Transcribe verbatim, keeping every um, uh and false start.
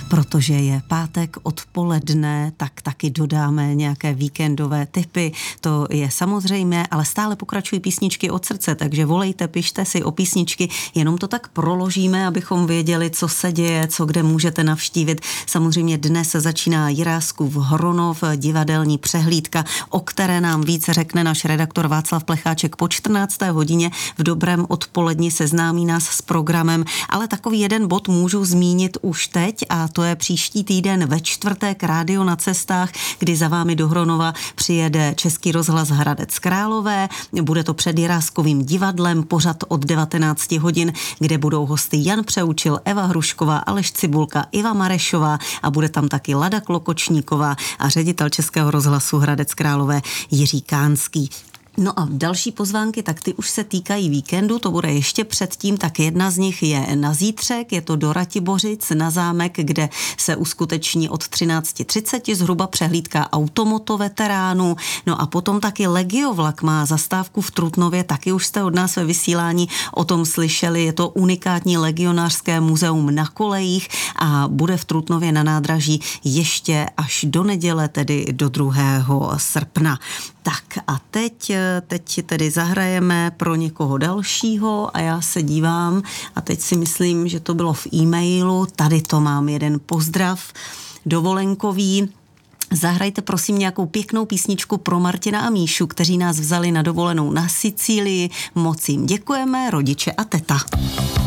protože je pátek odpoledne, tak taky dodáme nějaké víkendové tipy. To je samozřejmé, ale stále pokračují písničky od srdce, takže volejte, pište si o písničky, jenom to tak proložíme, abychom věděli, co se děje, co kde můžete navštívit. Samozřejmě dnes začíná Jiráskův Hronov, divadelní přehlídka, o které nám více řekne náš redaktor Václav Plecháček po čtrnácté hodině. V dobrém odpoledni seznámí nás s programem, ale takový jeden bod můžu zmínit už teď a to je příští týden ve čtvrtek Rádio na cestách, kdy za vámi do Hronova přijede Český rozhlas Hradec Králové. Bude to před Jiráskovým divadlem, pořad od devatenáct hodin, kde budou hosty Jan Přeučil, Eva Hrušková, Aleš Cibulka, Iva Marešová a bude tam taky Lada Klokočníková a ředitel Českého rozhlasu Hradec Králové Jiří Kánský. No a další pozvánky, tak ty už se týkají víkendu, to bude ještě předtím, tak jedna z nich je na zítřek, je to do Ratibořic na zámek, kde se uskuteční od třináct třicet zhruba přehlídka automoto veteránů. No a potom taky Legiovlak má zastávku v Trutnově, taky už jste od nás ve vysílání o tom slyšeli, je to unikátní legionářské muzeum na kolejích a bude v Trutnově na nádraží ještě až do neděle, tedy do druhého srpna. Tak a teď, teď tedy zahrajeme pro někoho dalšího a já se dívám a teď si myslím, že to bylo v e-mailu, tady to mám jeden pozdrav dovolenkový. Zahrajte prosím nějakou pěknou písničku pro Martina a Míšu, kteří nás vzali na dovolenou na Sicílii. Moc jim děkujeme, rodiče a teta.